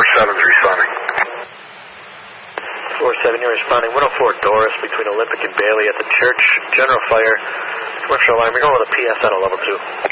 4-7's responding. 4-7, you're responding. 104 Doris between Olympic and Bailey at the church. General fire. Commercial alarm. You're going with a PSN at level 2.